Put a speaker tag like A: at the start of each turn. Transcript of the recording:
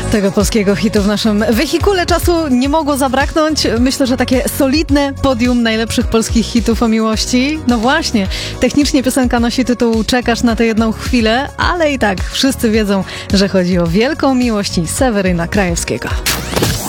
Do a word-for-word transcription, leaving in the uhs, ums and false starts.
A: Tego polskiego hitu w naszym wehikule czasu nie mogło zabraknąć. Myślę, że takie solidne podium najlepszych polskich hitów o miłości. No właśnie, technicznie piosenka nosi tytuł Czekasz na tę jedną chwilę, ale i tak wszyscy wiedzą, że chodzi o wielką miłość i Seweryna Krajewskiego.